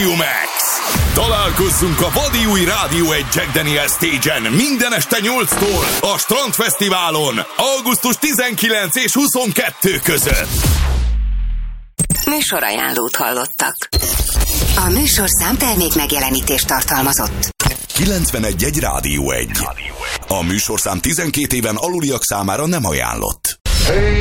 Max. Találkozzunk a vadi új Rádió 1 Jack Daniel's Stage-en minden este 8-tól a Strandfesztiválon, augusztus 19 és 22 között. Műsorajánlót hallottak. A műsorszám termék megjelenítést tartalmazott. 91.1 Rádió 1. A műsorszám 12 éven aluliak számára nem ajánlott.